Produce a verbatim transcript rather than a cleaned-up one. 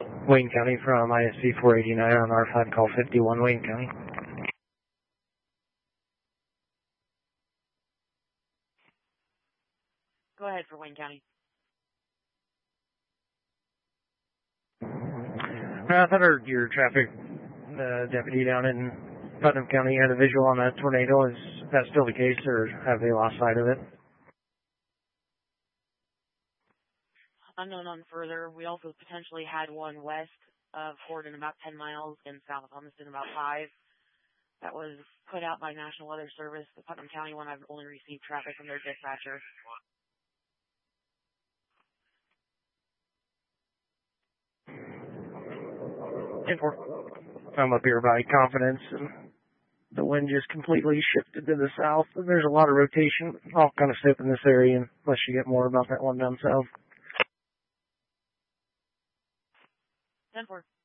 Wayne County from I S C four eighty-nine on R five, call fifty-one Wayne County. Go ahead for Wayne County. I thought our, your traffic uh, deputy down in Putnam County had a visual on that tornado. Is that still the case, or have they lost sight of it? Unknown on further. We also potentially had one west of Horton about ten miles and south of Humiston about five. That was put out by National Weather Service. The Putnam County one, I've only received traffic from their dispatcher. I'm up here by Confidence, and the wind just completely shifted to the south. And there's a lot of rotation. I'll kind of step in this area unless you get more about that one down south. ten four.